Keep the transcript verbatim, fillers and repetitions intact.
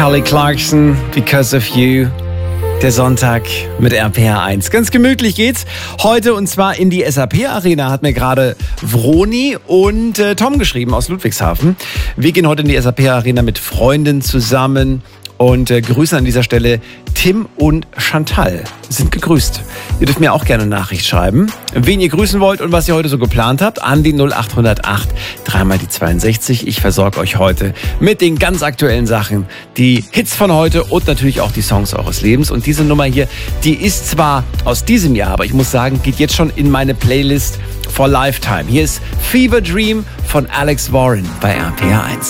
Kelly Clarkson, Because of You. Der Sonntag mit R P R eins. Ganz gemütlich geht's heute und zwar in die S A P-Arena, hat mir gerade Vroni und äh, Tom geschrieben aus Ludwigshafen. Wir gehen heute in die S A P-Arena mit Freunden zusammen und äh, grüßen an dieser Stelle Tim und Chantal. Sind gegrüßt. Ihr dürft mir auch gerne eine Nachricht schreiben, wen ihr grüßen wollt und was ihr heute so geplant habt, an die null acht null acht, dreimal die zweiundsechzig. Ich versorge euch heute mit den ganz aktuellen Sachen, die Hits von heute und natürlich auch die Songs eures Lebens. Und diese Nummer hier, die ist zwar aus diesem Jahr, aber ich muss sagen, geht jetzt schon in meine Playlist for Lifetime. Hier ist Fever Dream von Alex Warren bei R P R eins.